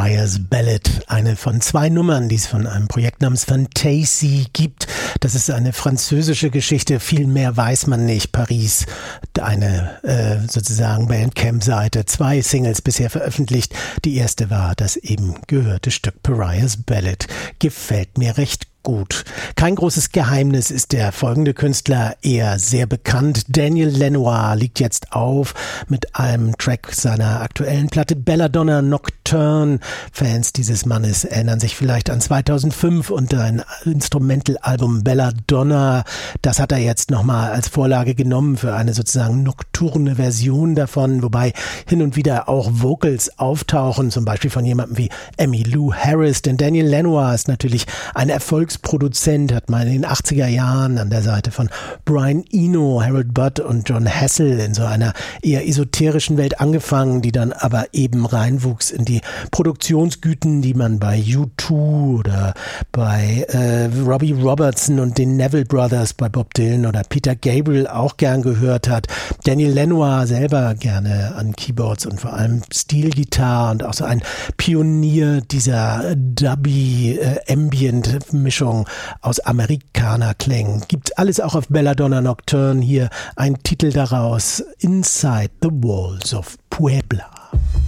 Pariah's Ballad, eine von 2 Nummern, die es von einem Projekt namens Fantasy gibt. Das ist eine französische Geschichte, viel mehr weiß man nicht. Paris, eine sozusagen Bandcamp-Seite, 2 Singles bisher veröffentlicht. Die erste war das eben gehörte Stück Pariah's Ballad. Gefällt mir recht gut. Kein großes Geheimnis ist der folgende Künstler eher sehr bekannt. Daniel Lanois liegt jetzt auf mit einem Track seiner aktuellen Platte Belladonna Nocturne. Fans dieses Mannes erinnern sich vielleicht an 2005 und ein Instrumental-Album Belladonna. Das hat er jetzt nochmal als Vorlage genommen für eine sozusagen nokturne Version davon, wobei hin und wieder auch Vocals auftauchen, zum Beispiel von jemandem wie Emmylou Harris. Denn Daniel Lanois ist natürlich ein Erfolgsproduzent, hat mal in den 80er Jahren an der Seite von Brian Eno, Harold Budd und John Hassell in so einer eher esoterischen Welt angefangen, die dann aber eben reinwuchs in die Produktionsgüten, die man bei U2 oder bei Robbie Robertson und den Neville Brothers, bei Bob Dylan oder Peter Gabriel auch gern gehört hat. Daniel Lanois selber gerne an Keyboards und vor allem Stilgitarre und auch so ein Pionier dieser Dubby-Ambient-Mischung aus Amerikanerklängen. Gibt alles auch auf Belladonna Nocturne. Hier ein Titel daraus, Inside the Walls of Puebla.